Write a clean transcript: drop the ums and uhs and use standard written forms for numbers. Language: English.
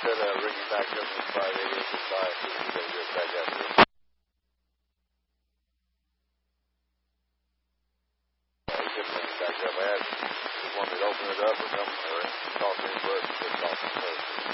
said ring you back up on Friday. Goodbye. You better get back after it. He didn't ring you back up. I asked if he wanted me to open it up or come or talk to him, but he said talk to him first.